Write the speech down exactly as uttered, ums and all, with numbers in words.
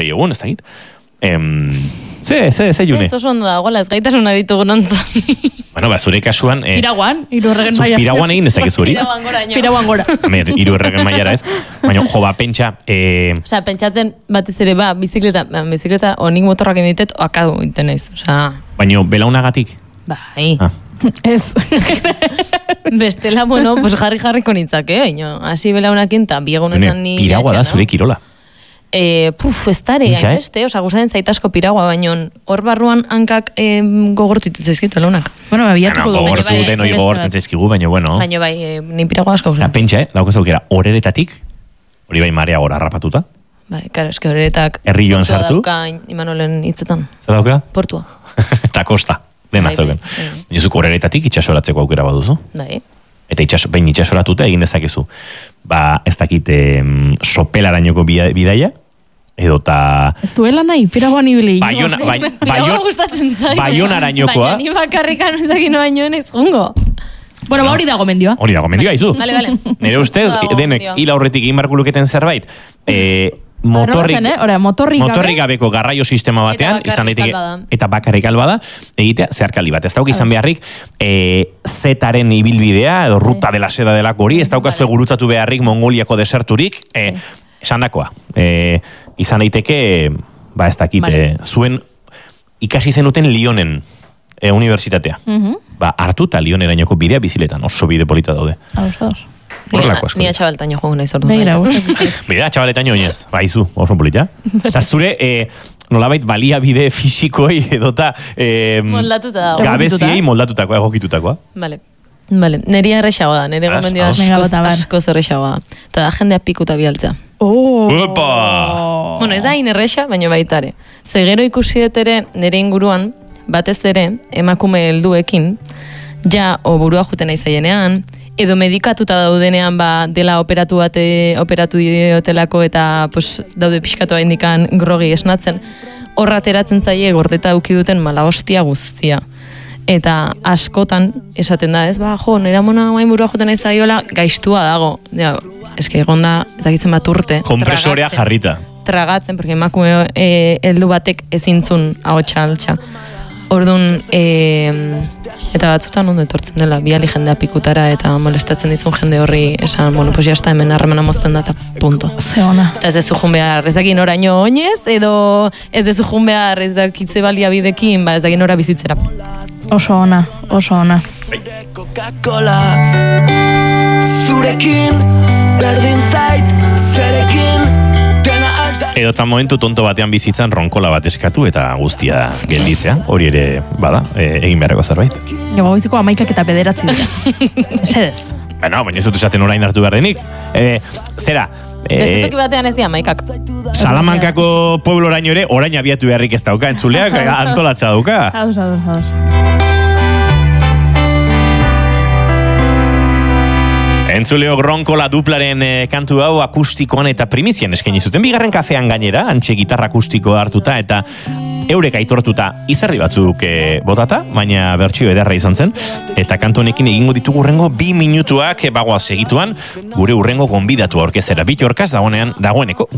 sei egun, ez dakit. Em, ze, ze, ze june? Ez oso ondo da, gola, ez gaitasun aditugu nontzan. Bueno, ba, zure kasuan... Eh, Piraguan, iru erregen maia. Piraguan egin dezakezu hori? Piraguan gora, ino. Piraguan gora. Mer, iru erregen maiara ez. Baina, jo, ba, pentsa... Eh, Osea, pentsatzen batez ere, ba, bizikleta, ba, bizikleta onik motorrak emitet, akadu iten naiz. Osea... baina, belaunagatik? Bai. Ah. Ez. Bestela, bueno, pues jarri jarriko nintzake, baina, hasi belaunakin, eta biegunetan ni... Piragua da, zure kirola. E, puf, ez dara, Intxa, eh? hainbeste, oza, gustatzen zaitasko piragua, baina hor barruan hankak e, gogortu itutzezkitu launak. Bueno, abiatuko Bueno, dugu. gogortu bai, duten, bai, hori bai, gogortzen zaizkigu, baina, bueno... Baina bai, e, ni piragua asko Ja, gustatzen. pentsa, eh? Daukaz aukera, horeretatik, hori bai marea gora harrapatuta. Bai, karo, eske horretak... Herri joan portua sartu? dauka Imanolen hitzetan. Zer dauka? Portua. Eta kosta, dena Bai, zeuken. bai, bai. Jozuk horeretatik itxasoratzeko aukera baduzu. Bai. Eta itxaso, behin itxasoratuta egin dezakezu. Ba, ez dakit em, sopelarainoko bida- bidaia, edo ta... Ez duela nahi, piraguan ibili. Baiona, bai, Piragua baion, gustatzen zait. Baionarainokoa. Baina ni bakarrikan ezakin baino ez jungo. Bueno, ba hori dago mendioa. hori dago, mendioa izu. Vale, vale. Nire ustez, Dago denek mendioa. hil aurretik egin barko luketen zerbait, e, motorrik, Zen, eh? Ora, motorrik gabe. motorrik gabeko garraio sistema batean, Eta izan bakarrik daiteke, albada. eta bakarrik albada, egitea zeharkaldi bat. Ez dauk izan beharrik, e, zetaren ibilbidea, edo ruta dela seda delako hori, ez daukazue gurutzatu beharrik Mongoliako deserturik, e, esandakoa. E, izan daiteke, ba ez dakit, Vale. e, zuen ikasi zenuten Lyonen e, unibertsitatea. Mhm. Ba, hartu eta Lyonerainoko bidea biziletan, oso bide polita daude. Ados, ados. Horrelako asko. Ni atxabaltaino joan naiz orduan. Begira, bai. gustatu. Bidea, txabaletaino oinez, baizu, oso polita. Eta zure, e, nolabait baliabide fisikoi edota e, Moldatuta dago. gabeziei moldatutakoa, egokitutakoa. Vale. Vale, neri errexago da, nere Ados, gomendioa ados. Venga, askoz, bota, bar. askoz errexago da. Eta da jendea pikuta bialtzea. Oh. Opa! Bueno, ez da hain errexa, baina baitare. Ze gero ikusi dut ere, nire inguruan, batez ere, emakume helduekin, ja, o burua juten nahi zaienean, edo medikatuta daudenean ba, dela operatu bate, operatu diotelako eta pues, daude pixkatu indikan grogi esnatzen, horra ateratzen zaie gordeta auki duten mala hostia guztia. Eta askotan esaten da, ez, ba, jo, nera mona main burua juten nahi zaiola, gaiztua dago. Ja, eske egon da, ez dakitzen bat urte. Kompresorea tragatzen. jarrita. Tragatzen, porque emakume e, heldu batek ezintzun ahotsa altxa. Orduan, e, eta batzutan ondo etortzen dela, biali jendea pikutara eta molestatzen dizun jende horri esan, bueno, pues jazta hemen harremana mozten da eta punto. Ze ona. Eta ez dezu jun behar, ez dakin oraino oinez, edo ez dezu jun behar ez dakitze baliabidekin, ba ez dakin ora bizitzera. Oso ona, oso ona. Coca-Cola zurekin berdin zait zerekin dena alta. Edo eta momentu tonto batean bizitzan ronkola bat eskatu eta guztia gelditzea. Hori ere, bada, e, egin beharreko zerbait. Gabagoiziko amaikak eta bederatzi dira. Mesedez. Bueno, baina ez dut esaten orain hartu behar denik. E, zera, Beste e, toki batean ez dira maikak. Salamankako puebloraino ere orain abiatu beharrik ez dauka, entzuleak antolatza dauka. Ados, ados, ados. Entzuleok ronkola duplaren eh, kantu hau akustikoan eta primizian eskaini zuten. Bigarren kafean gainera, antxe gitarra akustiko hartuta eta eurek aitortuta izerdi batzuk eh, botata, baina bertsio ederra izan zen. Eta kantu honekin egingo ditugu urrengo bi minutuak eh, bagoaz segituan, gure urrengo gonbidatu aurkezera. Bitorkaz dagoenean dagoeneko